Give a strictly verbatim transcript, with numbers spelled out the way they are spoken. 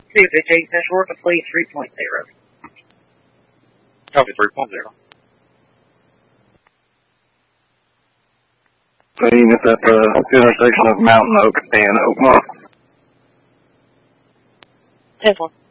two fifteen, Central Work Complete three point zero. Copy three point zero. Being at that uh, intersection of Mountain Oak and Oakmont. ten four.